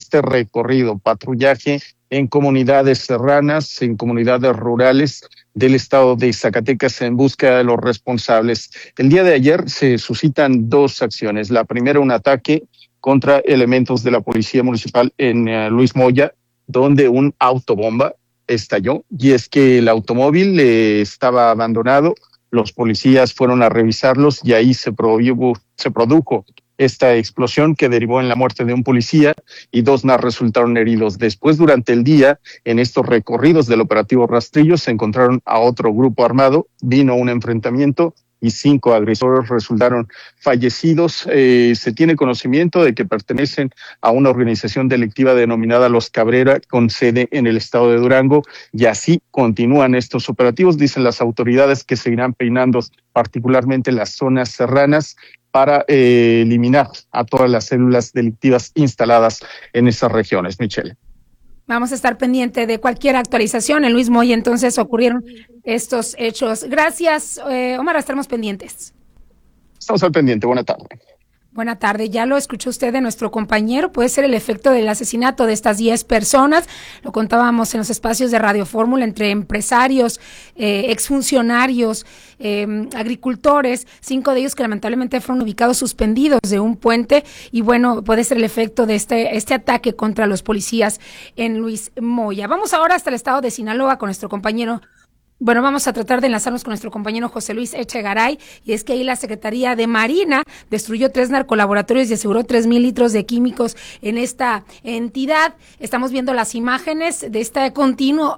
este recorrido, patrullaje en comunidades serranas, en comunidades rurales del estado de Zacatecas en busca de los responsables. El día de ayer se suscitan dos acciones. La primera, un ataque contra elementos de la Policía Municipal en Luis Moya, donde un autobomba estalló, y es que el automóvil estaba abandonado. Los policías fueron a revisarlos y ahí se produjo esta explosión que derivó en la muerte de un policía y dos más resultaron heridos. Después, durante el día, en estos recorridos del operativo Rastrillo, se encontraron a otro grupo armado, vino un enfrentamiento y 5 agresores resultaron fallecidos. Se tiene conocimiento de que pertenecen a una organización delictiva denominada Los Cabrera, con sede en el estado de Durango, y así continúan estos operativos. Dicen las autoridades que seguirán peinando particularmente las zonas serranas para eliminar a todas las células delictivas instaladas en esas regiones. Michelle. Vamos a estar pendiente de cualquier actualización. En Luis Moya entonces ocurrieron estos hechos. Gracias, Omar, estaremos pendientes. Estamos al pendiente. Buena tarde. Buena tarde, ya lo escuchó usted de nuestro compañero, puede ser el efecto del asesinato de estas 10 personas, lo contábamos en los espacios de Radio Fórmula, entre empresarios, exfuncionarios, agricultores, 5 de ellos que lamentablemente fueron ubicados suspendidos de un puente, y bueno, puede ser el efecto de este ataque contra los policías en Luis Moya. Vamos ahora hasta el estado de Sinaloa con nuestro compañero. Bueno, vamos a tratar de enlazarnos con nuestro compañero José Luis Echegaray, y es que ahí la Secretaría de Marina destruyó 3 narcolaboratorios y aseguró 3,000 litros de químicos en esta entidad. Estamos viendo las imágenes de este continuo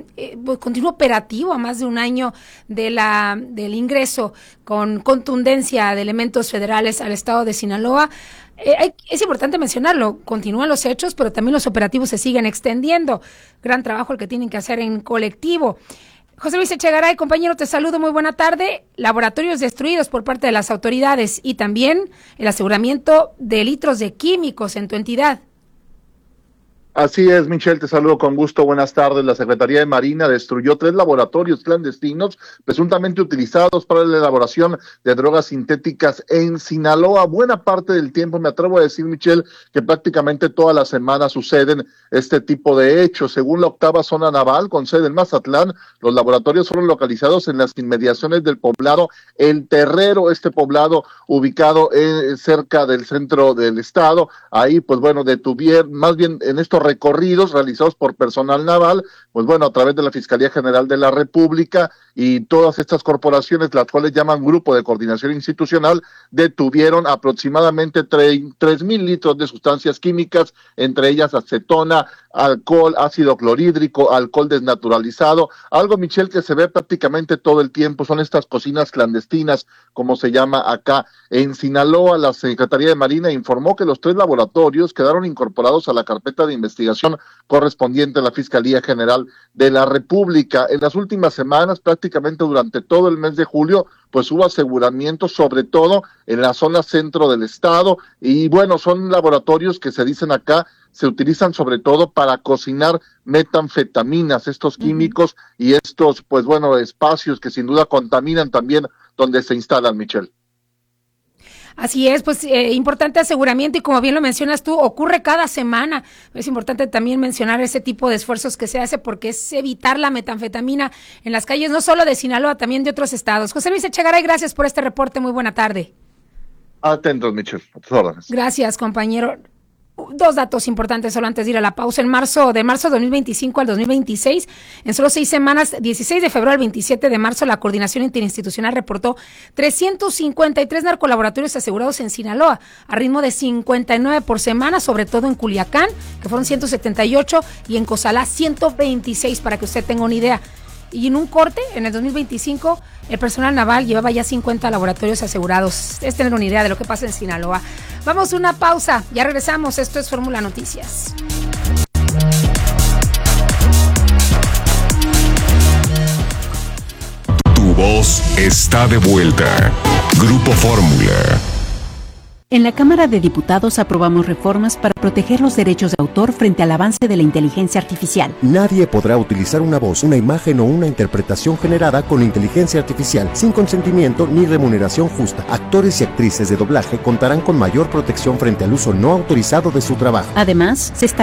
operativo a más de un año del ingreso con contundencia de elementos federales al estado de Sinaloa. Es importante mencionarlo, continúan los hechos, pero también los operativos se siguen extendiendo. Gran trabajo el que tienen que hacer en colectivo. José Luis Echegaray, compañero, te saludo, muy buena tarde. Laboratorios destruidos por parte de las autoridades y también el aseguramiento de litros de químicos en tu entidad. Así es, Michelle, te saludo con gusto, buenas tardes. La Secretaría de Marina destruyó 3 laboratorios clandestinos presuntamente utilizados para la elaboración de drogas sintéticas en Sinaloa. Buena parte del tiempo, me atrevo a decir, Michelle, que prácticamente todas las semanas suceden este tipo de hechos. Según la 8ª Zona Naval, con sede en Mazatlán, los laboratorios fueron localizados en las inmediaciones del poblado El Terrero, este poblado ubicado cerca del centro del estado. Ahí, pues bueno, detuvieron, más bien en estos recorridos realizados por personal naval, pues bueno, a través de la Fiscalía General de la República y todas estas corporaciones, las cuales llaman Grupo de Coordinación Institucional, detuvieron aproximadamente 3,000 litros de sustancias químicas, entre ellas acetona, alcohol, ácido clorhídrico, alcohol desnaturalizado, algo, Michelle, que se ve prácticamente todo el tiempo. Son estas cocinas clandestinas, como se llama acá en Sinaloa. La Secretaría de Marina informó que los 3 laboratorios quedaron incorporados a la carpeta de investigación correspondiente a la Fiscalía General de la República. En las últimas semanas, prácticamente durante todo el mes de julio, pues hubo aseguramientos, sobre todo en la zona centro del estado, y bueno, son laboratorios que se dicen acá, se utilizan sobre todo para cocinar metanfetaminas, estos químicos y estos, pues bueno, espacios que sin duda contaminan también donde se instalan, Michelle. Así es, pues importante aseguramiento, y como bien lo mencionas tú, ocurre cada semana. Es importante también mencionar ese tipo de esfuerzos que se hace, porque es evitar la metanfetamina en las calles, no solo de Sinaloa, también de otros estados. José Luis Echegaray, gracias por este reporte, muy buena tarde. Atentos, Michelle, a tus órdenes. Gracias, compañero. 2 datos importantes solo antes de ir a la pausa. De marzo 2025 al 2026, en solo 6 semanas, 16 de febrero al 27 de marzo, la Coordinación Interinstitucional reportó 353 narcolaboratorios asegurados en Sinaloa, a ritmo de 59 por semana, sobre todo en Culiacán, que fueron 178, y en Cozalá 126, para que usted tenga una idea. Y en un corte, en el 2025, el personal naval llevaba ya 50 laboratorios asegurados. Es tener una idea de lo que pasa en Sinaloa. Vamos a una pausa, ya regresamos. Esto es Fórmula Noticias. Tu voz está de vuelta. Grupo Fórmula. En la Cámara de Diputados aprobamos reformas para proteger los derechos de autor frente al avance de la inteligencia artificial. Nadie podrá utilizar una voz, una imagen o una interpretación generada con inteligencia artificial sin consentimiento ni remuneración justa. Actores y actrices de doblaje contarán con mayor protección frente al uso no autorizado de su trabajo. Además, se establece